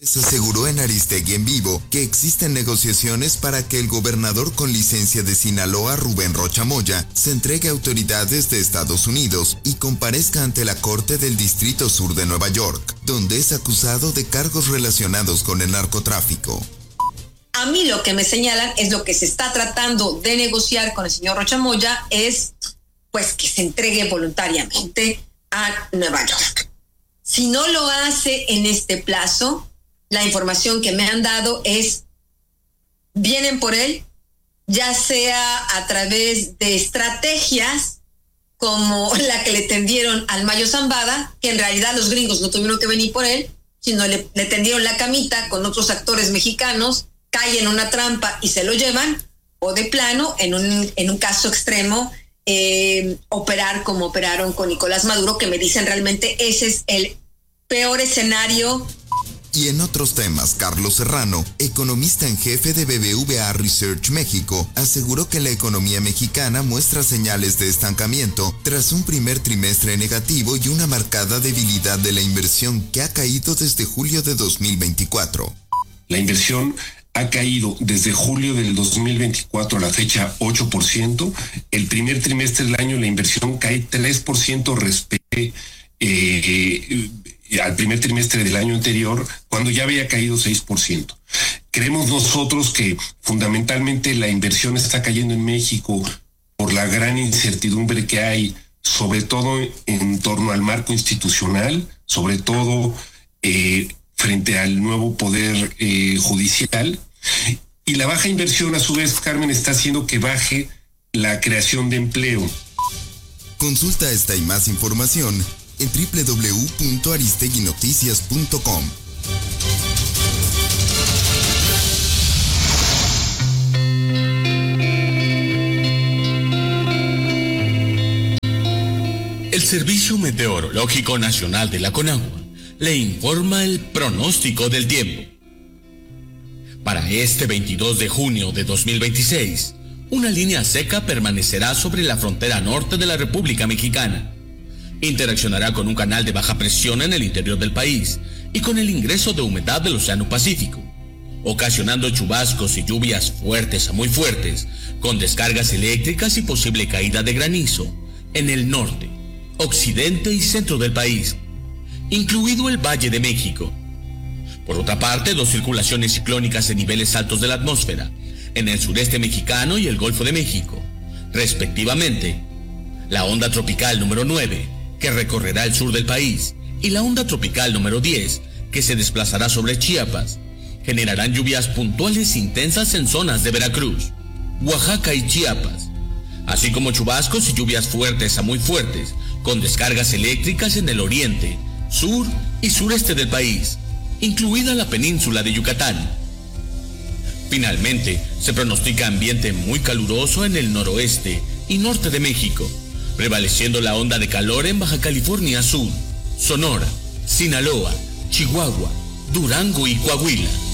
Aseguró en Aristegui en Vivo que existen negociaciones para que el gobernador con licencia de Sinaloa, Rubén Rocha Moya, se entregue a autoridades de Estados Unidos y comparezca ante la Corte del Distrito Sur de Nueva York, donde es acusado de cargos relacionados con el narcotráfico. A mí lo que me señalan es lo que se está tratando de negociar con el señor Rocha Moya es pues que se entregue voluntariamente a Nueva York. Si no lo hace en este plazo, la información que me han dado es, vienen por él, ya sea a través de estrategias como la que le tendieron al Mayo Zambada, que en realidad los gringos no tuvieron que venir por él, sino le tendieron la camita con otros actores mexicanos, cae en una trampa y se lo llevan, o de plano, en un caso extremo, operar como operaron con Nicolás Maduro, que me dicen realmente ese es el peor escenario. Y en otros temas, Carlos Serrano, economista en jefe de BBVA Research México, aseguró que la economía mexicana muestra señales de estancamiento tras un primer trimestre negativo y una marcada debilidad de la inversión que ha caído desde julio de 2024. La inversión ha caído desde julio del 2024 a la fecha 8%. El primer trimestre del año la inversión cae 3% respecto al primer trimestre del año anterior, cuando ya había caído 6%. Creemos nosotros que fundamentalmente la inversión está cayendo en México por la gran incertidumbre que hay, sobre todo en torno al marco institucional, sobre todo frente al nuevo poder judicial. Y la baja inversión, a su vez, Carmen, está haciendo que baje la creación de empleo. Consulta esta y más información en www.aristeguinoticias.com. El Servicio Meteorológico Nacional de la CONAGUA le informa el pronóstico del tiempo. Para este 22 de junio de 2026, una línea seca permanecerá sobre la frontera norte de la República Mexicana. Interaccionará con un canal de baja presión en el interior del país y con el ingreso de humedad del Océano Pacífico, ocasionando chubascos y lluvias fuertes a muy fuertes, con descargas eléctricas y posible caída de granizo en el norte, occidente y centro del país, incluido el Valle de México. Por otra parte, dos circulaciones ciclónicas en niveles altos de la atmósfera, en el sureste mexicano y el Golfo de México, respectivamente, la onda tropical número 9, que recorrerá el sur del país, y la onda tropical número 10, que se desplazará sobre Chiapas, generarán lluvias puntuales intensas en zonas de Veracruz, Oaxaca y Chiapas, así como chubascos y lluvias fuertes a muy fuertes, con descargas eléctricas en el oriente, sur y sureste del país, incluida la península de Yucatán. Finalmente, se pronostica ambiente muy caluroso en el noroeste y norte de México, prevaleciendo la onda de calor en Baja California Sur, Sonora, Sinaloa, Chihuahua, Durango y Coahuila.